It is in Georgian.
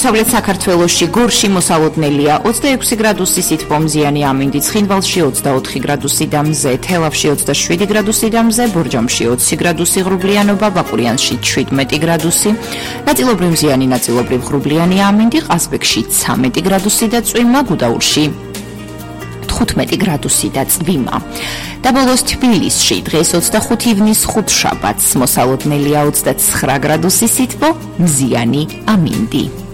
აღმოსავლეთ საქართველოში გორში მოსალოდნელია 26 გრადუსი სითბო მზიანი ამინდი, ცხინვალში 24 გრადუსი და მზე, თელავში 27 გრადუსი და მზე, ბორჯომში 20 გრადუსი ღრუბლიანობა, ბაკურიანში 17 გრადუსი, ნაწილობრივ მზიანი, ნაწილობრივ ღრუბლიანი ამინდი, ყაზბეგში 13 გრადუსი და წვიმა, გუდაურში 15 გრადუსი და წვიმა. და ბოლოს თბილისში დღეს 25 ივნის ხუთშაბათს მოსალოდნელია 29 გრადუსი სითბო, მზიანი ამინდი.